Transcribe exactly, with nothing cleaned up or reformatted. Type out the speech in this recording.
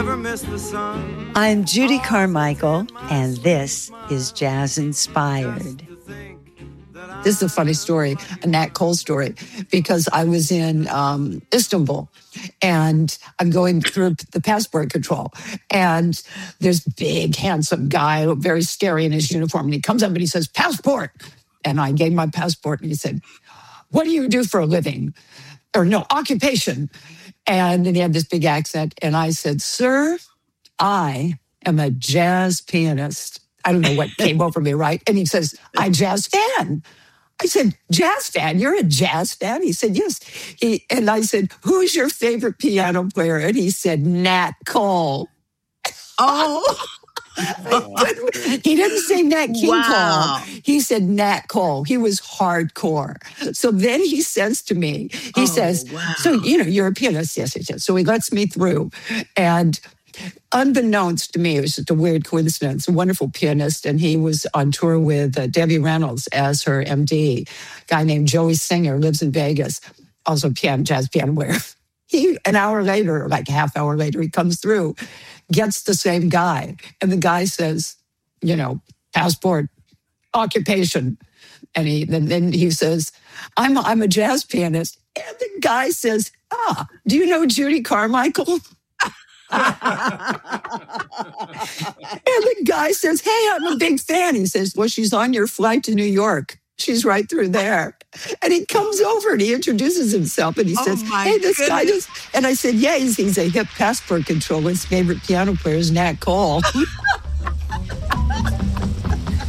I'm Judy Carmichael, and this is Jazz Inspired. This is a funny story, a Nat Cole story, because I was in um, Istanbul and I'm going through the passport control. And there's big, handsome guy, very scary in his uniform. And he comes up and he says, "Passport." And I gave my passport and he said, "What do you do for a living?" Or no, occupation. And then he had this big accent. And I said, "Sir, I am a jazz pianist." I don't know what came over me, right? And he says, "I jazz fan." I said, "Jazz fan? You're a jazz fan?" He said, "Yes." He, and I said, "Who's your favorite piano player?" And he said, "Nat Cole." Oh. He didn't say Nat King Wow. Cole. He said Nat Cole. He was hardcore. So then he says to me, he Oh, says, wow. "So, you know, you're a pianist." Yes, yes, yes. So he lets me through. And unbeknownst to me, it was just a weird coincidence, a wonderful pianist. And he was on tour with uh, Debbie Reynolds as her M D. A guy named Joey Singer lives in Vegas, also piano, jazz piano player. He, an hour later, like a half hour later, he comes through, gets the same guy. And the guy says, you know, "Passport, occupation." And he then, then he says, I'm, I'm a jazz pianist. And the guy says, "Ah, do you know Judy Carmichael?" And the guy says, "Hey, I'm a big fan." He says, "Well, she's on your flight to New York. She's right through there." And he comes over and he introduces himself and he Oh, says, my "Hey, this guy goodness. just..." And I said, "Yeah, he's, he's a hip passport controller. His favorite piano player is Nat Cole."